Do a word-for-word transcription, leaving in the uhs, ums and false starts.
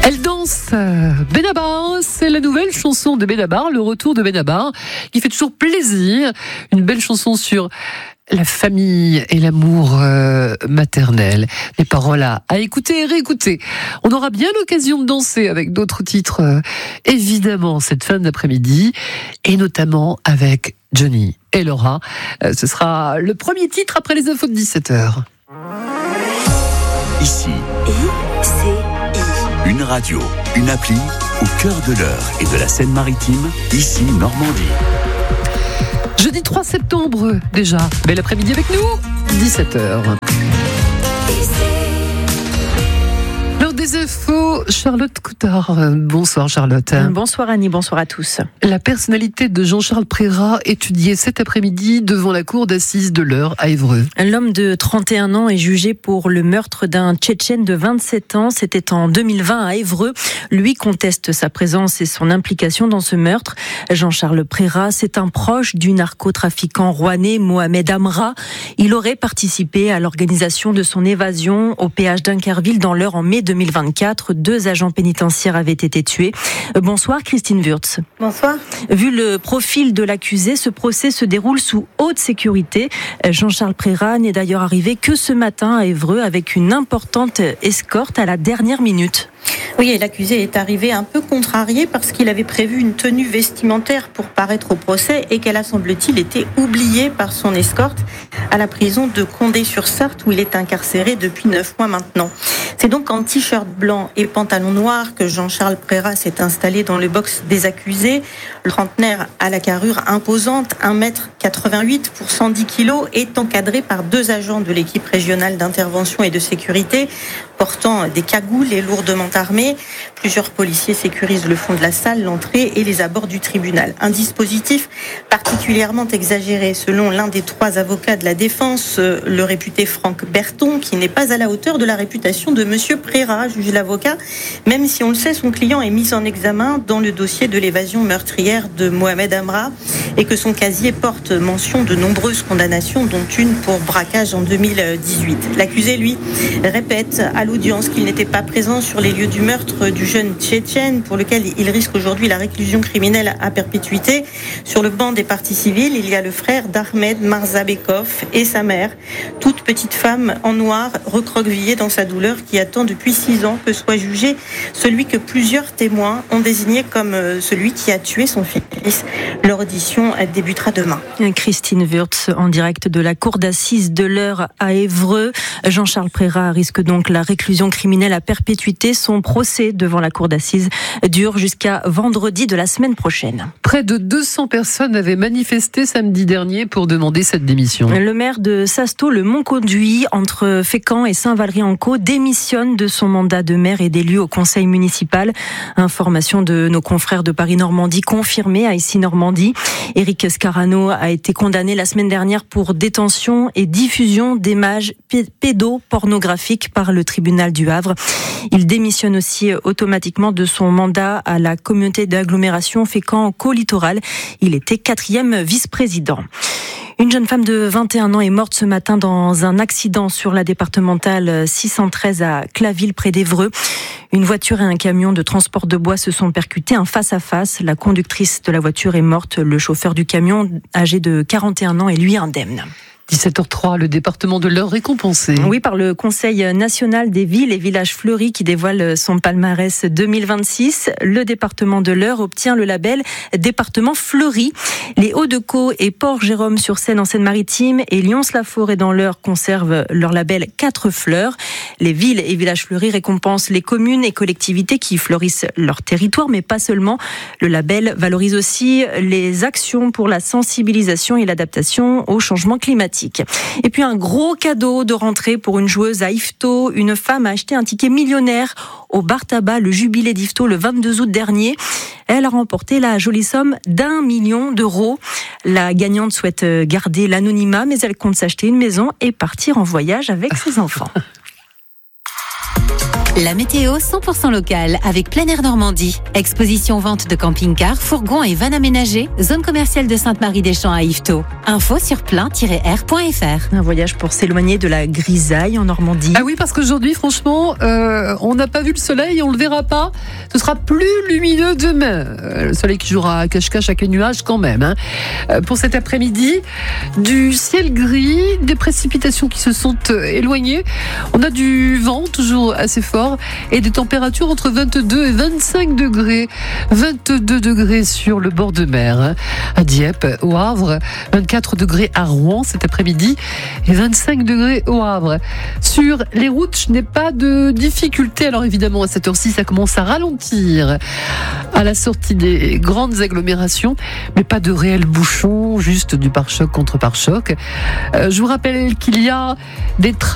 Elle danse Benabar, c'est la nouvelle chanson de Benabar, le retour de Benabar, qui fait toujours plaisir. Une belle chanson sur la famille et l'amour euh, maternel. Des paroles à, à écouter et réécouter. On aura bien l'occasion de danser avec d'autres titres, euh, évidemment, cette fin d'après-midi, et notamment avec Johnny et Laura. Euh, ce sera le premier titre après les infos de dix-sept heures. Ici, I C I. Une radio, une appli, au cœur de l'Eure et de la Seine-Maritime, ici Normandie. Jeudi trois septembre déjà. Bel après-midi avec nous, dix-sept heures. L'heure des infos, Charlotte Coutard. Bonsoir Charlotte. Bonsoir Annie, bonsoir à tous. La personnalité de Jean-Charles Prérat étudiée cet après-midi devant la cour d'assises de l'Eure à Évreux. L'homme de trente et un ans est jugé pour le meurtre d'un Tchétchène de vingt-sept ans. C'était en deux mille vingt à Évreux. Lui conteste sa présence et son implication dans ce meurtre. Jean-Charles Prérat, c'est un proche du narcotrafiquant rouennais Mohamed Amra. Il aurait participé à l'organisation de son évasion au péage d'Inkerville dans l'Eure en mai deux mille vingt-quatre. Deux agents pénitentiaires avaient été tués. Bonsoir Christine Wurtz. Bonsoir. Vu le profil de l'accusé, ce procès se déroule sous haute sécurité. Jean-Charles Prérat n'est d'ailleurs arrivé que ce matin à Évreux avec une importante escorte à la dernière minute. Oui, et l'accusé est arrivé un peu contrarié parce qu'il avait prévu une tenue vestimentaire pour paraître au procès et qu'elle a, semble-t-il, été oubliée par son escorte à la prison de Condé-sur-Sarthe où il est incarcéré depuis neuf mois maintenant. C'est donc en t-shirt blanc et pantalon noir que Jean-Charles Prérat s'est installé dans le box des accusés. Le trentenaire à la carrure imposante, un mètre quatre-vingt-huit pour cent dix kilos, est encadré par deux agents de l'équipe régionale d'intervention et de sécurité portant des cagoules et lourdement armés. Plusieurs policiers sécurisent le fond de la salle, l'entrée et les abords du tribunal. Un dispositif particulièrement exagéré selon l'un des trois avocats de la défense, le réputé Franck Berton, qui n'est pas à la hauteur de la réputation de Monsieur Prérat, juge l'avocat, même si on le sait, son client est mis en examen dans le dossier de l'évasion meurtrière de Mohamed Amra et que son casier porte mention de nombreuses condamnations, dont une pour braquage en deux mille dix-huit. L'accusé, lui, répète à l'audience qu'il n'était pas présent sur les lieux du meurtre du jeune Tchétchène, pour lequel il risque aujourd'hui la réclusion criminelle à perpétuité. Sur le banc des parties civiles, il y a le frère d'Ahmed Marzabekov et sa mère, toute petite femme en noir, recroquevillée dans sa douleur, qui attend depuis six ans que soit jugé celui que plusieurs témoins ont désigné comme celui qui a tué son fils. Leur audition débutera demain. Christine Wurtz en direct de la cour d'assises de l'Eure à Évreux. Jean-Charles Prérat risque donc la réclusion criminelle à perpétuité. Son procès devant la cour d'assises dure jusqu'à vendredi de la semaine prochaine. Près de deux cents personnes avaient manifesté samedi dernier pour demander cette démission. Le maire de Sasto, le Mont-Conduit, entre Fécamp et Saint-Valery-en-Caux, démissionne de son mandat de maire et d'élu au conseil municipal. Information de nos confrères de Paris-Normandie confirmée à ici Normandie. Éric Scarano a été condamné la semaine dernière pour détention et diffusion d'images pédopornographiques par le tribunal du Havre. Il démissionne aussi automatiquement de son mandat à la communauté d'agglomération Fécamp-Caux Littoral. Il était quatrième vice-président. Une jeune femme de vingt et un ans est morte ce matin dans un accident sur la départementale six cent treize à Claville près d'Évreux. Une voiture et un camion de transport de bois se sont percutés en face à face. La conductrice de la voiture est morte. Le chauffeur du camion, âgé de quarante et un ans, est lui indemne. dix-sept heures trois, le département de l'Eure récompensé. Oui, par le Conseil national des villes et villages fleuris qui dévoile son palmarès deux mille vingt-six. Le département de l'Eure obtient le label département fleuri. Les Hauts-de-Caux et Port-Jérôme-sur-Seine en Seine-Maritime et Lyons-la-Forêt dans l'Eure conservent leur label quatre fleurs. Les villes et villages fleuris récompensent les communes et collectivités qui fleurissent leur territoire, mais pas seulement. Le label valorise aussi les actions pour la sensibilisation et l'adaptation au changement climatique. Et puis un gros cadeau de rentrée pour une joueuse à Yvetot. Une femme a acheté un ticket millionnaire au bar tabac, le jubilé d'Yvetot, le vingt-deux août dernier. Elle a remporté la jolie somme d'un million d'euros. La gagnante souhaite garder l'anonymat, mais elle compte s'acheter une maison et partir en voyage avec ses enfants. La météo cent pour cent locale avec Plein Air Normandie. Exposition vente de camping-cars, fourgons et vannes aménagées. Zone commerciale de Sainte-Marie-des-Champs à Yvetot. Info sur plein tiret air point f r. Un voyage pour s'éloigner de la grisaille en Normandie. Ah oui, parce qu'aujourd'hui, franchement, euh, on n'a pas vu le soleil, on le verra pas. Ce sera plus lumineux demain. Euh, le soleil qui jouera à cache-cache avec les nuages quand même. Hein. Euh, pour cet après-midi, du ciel gris, des précipitations qui se sont euh, éloignées. On a du vent toujours assez fort et des températures entre vingt-deux et vingt-cinq degrés. vingt-deux degrés sur le bord de mer, hein, à Dieppe, au Havre, vingt-quatre degrés à Rouen cet après-midi et vingt-cinq degrés au Havre. Sur les routes, je n'ai pas de difficulté. Alors évidemment, à cette heure-ci, ça commence à ralentir à la sortie des grandes agglomérations, mais pas de réels bouchons, juste du pare-choc contre pare-choc. Euh, je vous rappelle qu'il y a des trains